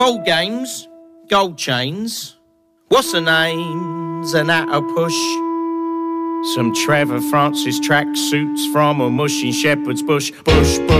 Ball games, gold chains, what's the names, and at a push. Some Trevor Francis track suits from a mushy shepherd's bush, bush, bush.